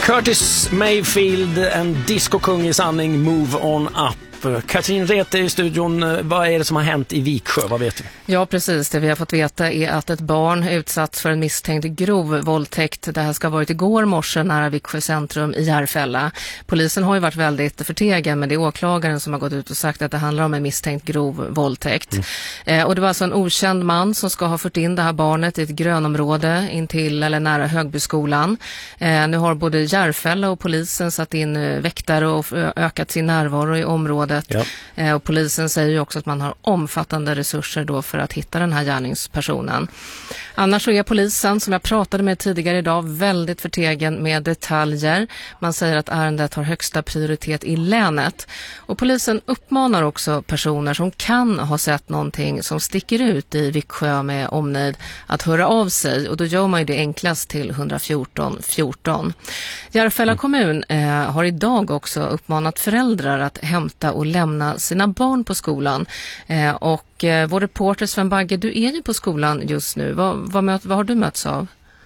Curtis Mayfield, en discokung i sanning, Move On Up. Katrin Rete i studion, vad är det som har hänt i Viksjö, vad vet du? Ja, precis. Det vi har fått veta är att ett barn utsatts för en misstänkt grov våldtäkt. Det här ska ha varit igår morse nära Viksjö centrum i Järfälla. Polisen har ju varit väldigt förtegen, men det är åklagaren som har gått ut och sagt att det handlar om en misstänkt grov våldtäkt. Och det var alltså en okänd man som ska ha fört in det här barnet i ett grönområde intill eller nära Högbyskolan. Nu har både Järfälla och polisen satt in väktare och ökat sin närvaro i området. Ja. Och polisen säger ju också att man har omfattande resurser då för att hitta den här gärningspersonen. Annars så är polisen, som jag pratade med tidigare idag, väldigt förtegen med detaljer. Man säger att ärendet har högsta prioritet i länet. Och polisen uppmanar också personer som kan ha sett någonting som sticker ut i Viksjö med omnejd att höra av sig. Och då gör man ju det enklast till 114 14. Järfälla kommun har idag också uppmanat föräldrar att hämta och lämna sina barn på skolan. Och vår reporter Sven Bagge, du är ju på skolan just nu. Vad har du mötts av?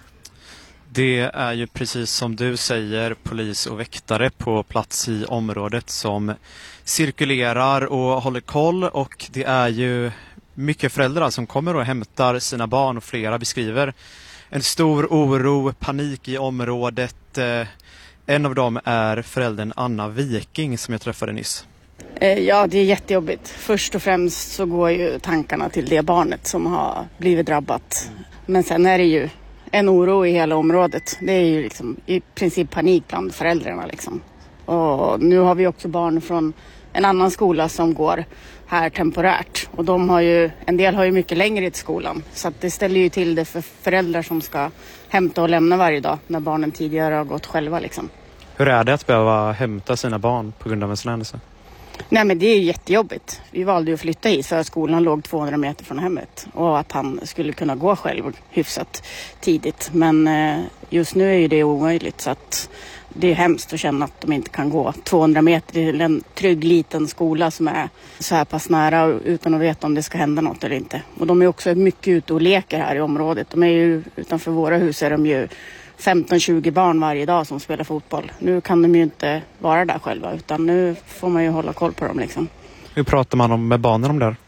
Det är ju precis som du säger, polis och väktare på plats i området som cirkulerar och håller koll, och det är ju mycket föräldrar som kommer och hämtar sina barn, och flera beskriver en stor oro, panik i området. En av dem är föräldern Anna Viking som jag träffade nyss. Ja, det är jättejobbigt. Först och främst så går ju tankarna till det barnet som har blivit drabbat. Men sen är det ju en oro i hela området. Det är ju liksom i princip panik bland föräldrarna liksom. Och nu har vi också barn från en annan skola som går här temporärt. Och en del har ju mycket längre till skolan. Så att det ställer ju till det för föräldrar som ska hämta och lämna varje dag när barnen tidigare har gått själva liksom. Hur är det att behöva hämta sina barn på grund av en sån händelse? Nej, men det är ju jättejobbigt. Vi valde ju att flytta hit för att skolan låg 200 meter från hemmet. Och att han skulle kunna gå själv hyfsat tidigt. Men just nu är ju det omöjligt, så att det är hemskt att känna att de inte kan gå 200 meter till en trygg liten skola som är så här pass nära utan att veta om det ska hända något eller inte. Och de är också mycket ute och leker här i området. De är ju utanför våra hus är de ju 15-20 barn varje dag som spelar fotboll. Nu kan de ju inte vara där själva, utan nu får man ju hålla koll på dem liksom. Hur pratar man med barnen om det?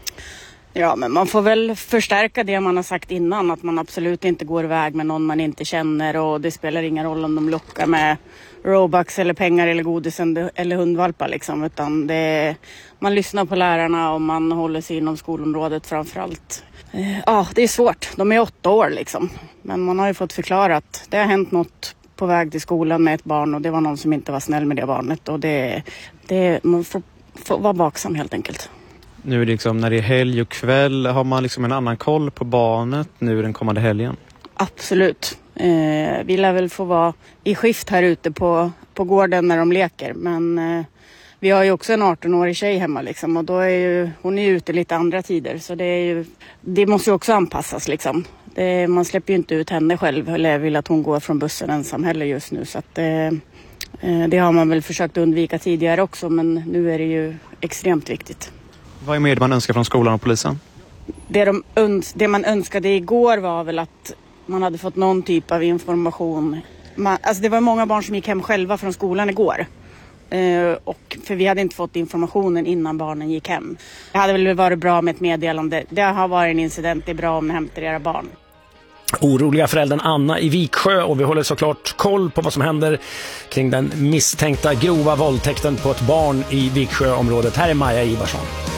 Ja, men man får väl förstärka det man har sagt innan, att man absolut inte går iväg med någon man inte känner, och det spelar ingen roll om de lockar med Robux eller pengar eller godis eller hundvalpar liksom, utan man lyssnar på lärarna och man håller sig inom skolområdet framförallt. Ja, det är svårt. De är 8 år liksom. Men man har ju fått förklara att det har hänt något på väg till skolan med ett barn, och det var någon som inte var snäll med det barnet, och man får vara vaksam helt enkelt. Nu är det liksom, när det är helg och kväll, har man liksom en annan koll på barnet nu den kommande helgen? Absolut. Vi lär väl få vara i skift här ute på gården när de leker, men vi har ju också en 18-årig tjej hemma liksom, och då hon är ju ute lite andra tider, så det måste ju också anpassas liksom. Man släpper ju inte ut henne själv, eller vill att hon går från bussen ensam heller just nu, så att det har man väl försökt undvika tidigare också, men nu är det ju extremt viktigt. Vad är mer man önskar från skolan och polisen? Det man önskade igår var väl att man hade fått någon typ av information. Alltså det var många barn som gick hem själva från skolan igår. För vi hade inte fått informationen innan barnen gick hem. Det hade väl varit bra med ett meddelande. Det har varit en incident, det är bra om ni hämtar era barn. Oroliga föräldern Anna i Viksjö, och vi håller såklart koll på vad som händer kring den misstänkta grova våldtäkten på ett barn i Viksjöområdet. Här är Maja Ivarsson.